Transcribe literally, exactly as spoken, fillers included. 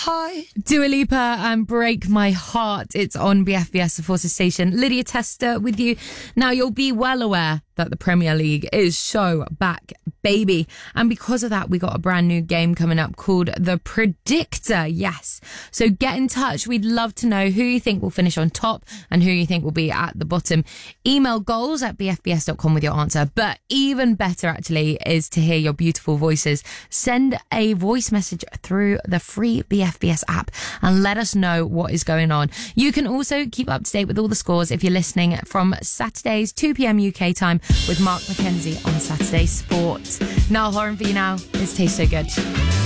Hi. Dua Lipa and Break My Heart. It's on B F B S, the Forces Station. Lydia Tester with you. Now, you'll be well aware that the Premier League is so back, baby. And because of that, we got a brand new game coming up called The Predictor. Yes. So get in touch. We'd love to know who you think will finish on top and who you think will be at the bottom. Email goals at b f b s dot com with your answer. But even better, actually, is to hear your beautiful voices. Send a voice message through the free B F B S app and let us know what is going on. You can also keep up to date with all the scores if you're listening from Saturdays, two p.m. U K time, with Mark McKenzie on Saturday Sport. Niall Horan for you now. This tastes so good.